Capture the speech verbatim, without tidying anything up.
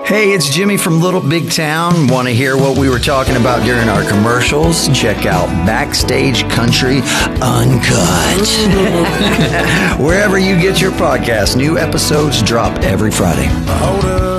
Hey, it's Jimmy from Little Big Town. Want to hear what we were talking about during our commercials? Check out Backstage Country Uncut. Wherever you get your podcasts, new episodes drop every Friday.